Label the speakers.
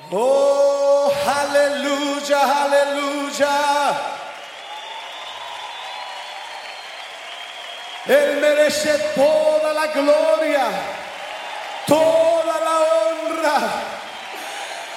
Speaker 1: Oh, aleluya, aleluya. Él merece toda la gloria, toda la honra.